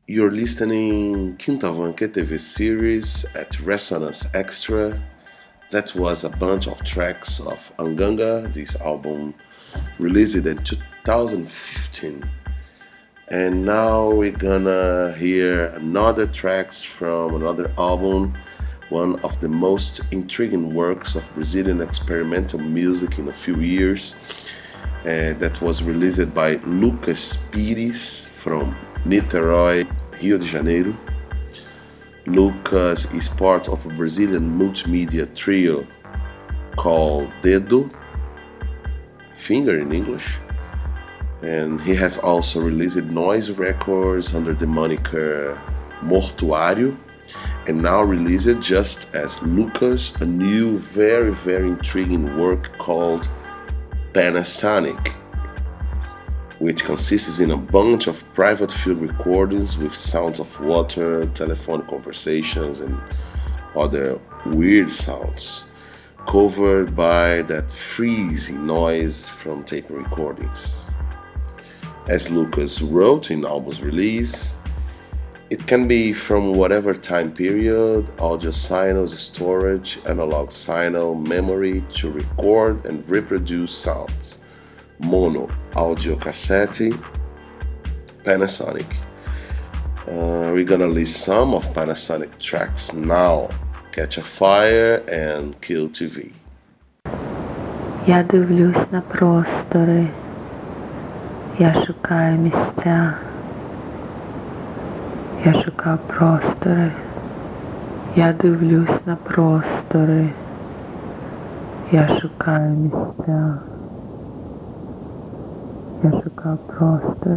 You're listening Quintavanque TV series at Resonance Extra. That was a bunch of tracks of Anganga, this album released in 2015. And now we're gonna hear another tracks from another album, one of the most intriguing works of Brazilian experimental music in a few years. That was released by Lucas Pires from Niterói, Rio de Janeiro. Lucas is part of a Brazilian multimedia trio called Dedo, finger in English, and he has also released noise records under the moniker Mortuário, and now released just as Lucas a new very intriguing work called Panasonic, which consists in a bunch of private field recordings with sounds of water, telephone conversations, and other weird sounds, covered by that freezing noise from tape recordings. As Lucas wrote in album's release, it can be from whatever time period, audio signals storage, analog signal memory to record and reproduce sounds. Mono, audio cassette, Panasonic. We're gonna list some of Panasonic tracks now. Catch a Fire and Kill TV. Я дивлюсь на простори, я шукаю місця, я шукаю простори, я дивлюсь на простори, я шукаю місця, я шукаю простори.